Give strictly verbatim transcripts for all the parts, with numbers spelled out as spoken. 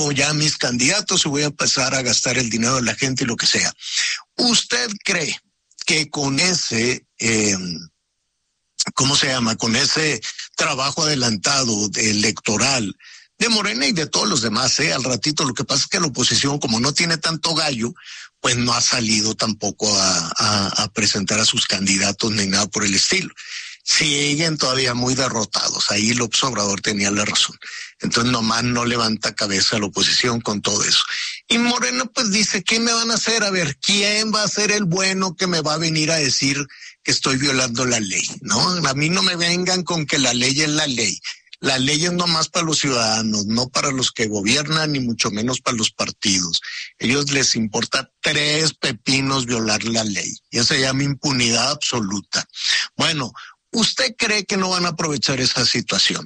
ya mis candidatos y voy a empezar a gastar el dinero de la gente y lo que sea. ¿Usted cree que con ese, eh, ¿cómo se llama? Con ese trabajo adelantado electoral de Morena y de todos los demás, eh, al ratito, lo que pasa es que la oposición, como no tiene tanto gallo, pues no ha salido tampoco a, a, a presentar a sus candidatos ni nada por el estilo. Siguen todavía muy derrotados. Ahí López Obrador tenía la razón. Entonces nomás no levanta cabeza la oposición con todo eso. Y Morena pues dice, ¿qué me van a hacer? A ver, ¿quién va a ser el bueno que me va a venir a decir que estoy violando la ley? ¿No? A mí no me vengan con que la ley es la ley. La ley es nomás para los ciudadanos, no para los que gobiernan, ni mucho menos para los partidos. Ellos les importa tres pepinos violar la ley. Y eso se llama impunidad absoluta. Bueno, ¿usted cree que no van a aprovechar esa situación?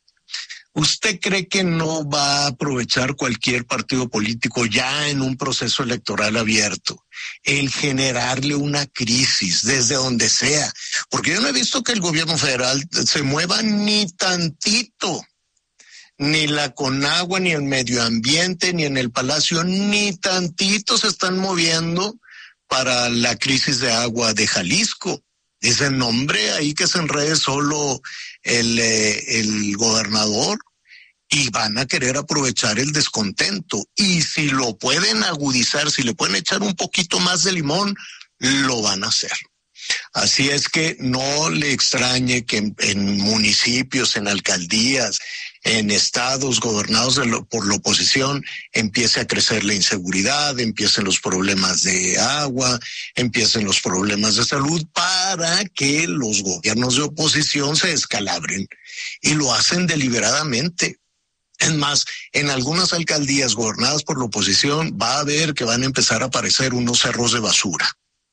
¿Usted cree que no va a aprovechar cualquier partido político ya en un proceso electoral abierto el generarle una crisis desde donde sea? Porque yo no he visto que el gobierno federal se mueva ni tantito, ni la Conagua, ni el medio ambiente, ni en el Palacio, ni tantito se están moviendo para la crisis de agua de Jalisco. Ese nombre ahí que se enrede solo el, eh, el gobernador, y van a querer aprovechar el descontento. Y si lo pueden agudizar, si le pueden echar un poquito más de limón, lo van a hacer. Así es que no le extrañe que en, en municipios, en alcaldías, en estados gobernados de lo, por la oposición, empiece a crecer la inseguridad, empiecen los problemas de agua, empiecen los problemas de salud, para que los gobiernos de oposición se descalabren. Y lo hacen deliberadamente. Es más, en algunas alcaldías gobernadas por la oposición va a ver que van a empezar a aparecer unos cerros de basura.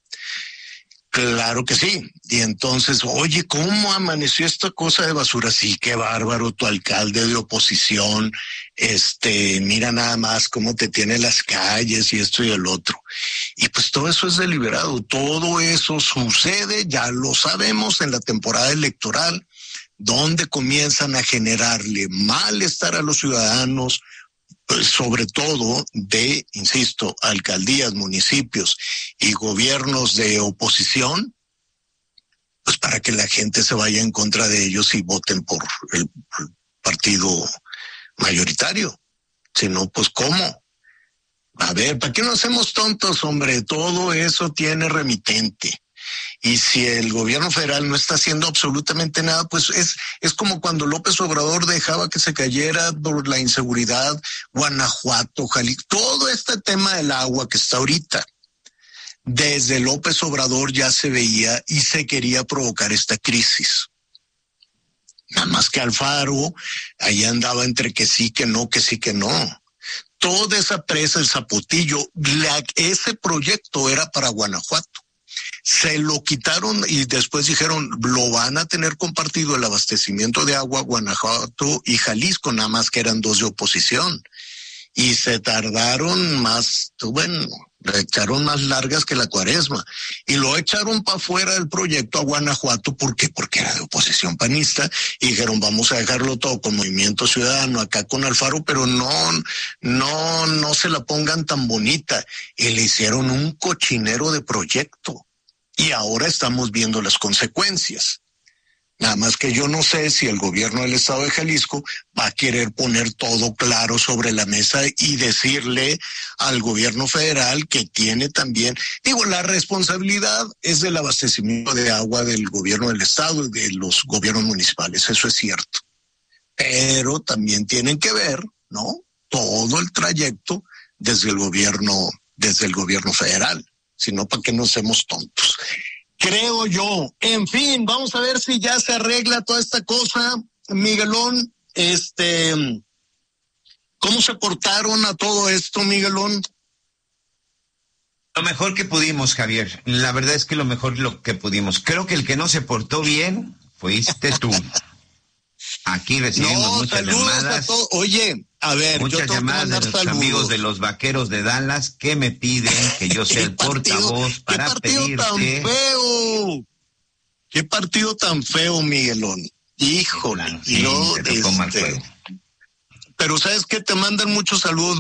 Claro que sí. Y entonces, oye, ¿cómo amaneció esta cosa de basura? Sí, qué bárbaro, tu alcalde de oposición, este, mira nada más cómo te tiene las calles y esto y el otro. Y pues todo eso es deliberado, todo eso sucede, ya lo sabemos, en la temporada electoral, donde comienzan a generarle malestar a los ciudadanos, pues sobre todo de, insisto, alcaldías, municipios y gobiernos de oposición, pues para que la gente se vaya en contra de ellos y voten por el partido mayoritario. Si no, pues ¿cómo? A ver, ¿para qué nos hacemos tontos, hombre? Todo eso tiene remitente. Y si el gobierno federal no está haciendo absolutamente nada, pues es, es como cuando López Obrador dejaba que se cayera por la inseguridad Guanajuato, Jalisco, todo este tema del agua que está ahorita. Desde López Obrador ya se veía y se quería provocar esta crisis. Nada más que Alfaro, ahí andaba entre que sí, que no, que sí, que no. Toda esa presa, el Zapotillo, la, ese proyecto era para Guanajuato. Se lo quitaron y después dijeron, lo van a tener compartido el abastecimiento de agua Guanajuato y Jalisco, nada más que eran dos de oposición. Y se tardaron más, bueno, le echaron más largas que la cuaresma. Y lo echaron para afuera del proyecto a Guanajuato, ¿por qué? Porque era de oposición panista, y dijeron, vamos a dejarlo todo con Movimiento Ciudadano, acá con Alfaro, pero no, no, no se la pongan tan bonita. Y le hicieron un cochinero de proyecto. Y ahora estamos viendo las consecuencias. Nada más que yo no sé si el gobierno del estado de Jalisco va a querer poner todo claro sobre la mesa y decirle al gobierno federal que tiene también, digo, la responsabilidad es del abastecimiento de agua del gobierno del estado y de los gobiernos municipales, eso es cierto. Pero también tienen que ver, ¿no? Todo el trayecto desde el gobierno, desde el gobierno federal. Sino para que no seamos tontos. Creo yo. En fin, vamos a ver si ya se arregla toda esta cosa, Miguelón. Este, ¿cómo se portaron a todo esto, Miguelón? Lo mejor que pudimos, Javier. La verdad es que lo mejor lo que pudimos. Creo que el que no se portó bien fuiste tú. Aquí recibimos no, muchas llamadas. Oye, a ver, muchas yo llamadas de nuestros saludos. amigos de los Vaqueros de Dallas que me piden que yo sea el partido, portavoz para ¿qué partido pedirte. Tan feo? ¿Qué partido tan feo, Miguelón? Híjole. Sí, no, te tocó mal este, juego. pero sabes que te mandan muchos saludos